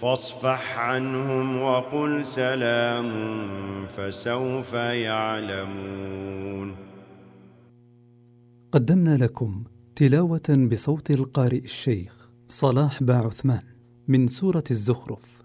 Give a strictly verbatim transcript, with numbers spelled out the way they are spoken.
فاصفح عنهم وقل سلام فسوف يعلمون. قدمنا لكم تلاوة بصوت القارئ الشيخ صلاح باعثمان من سورة الزخرف.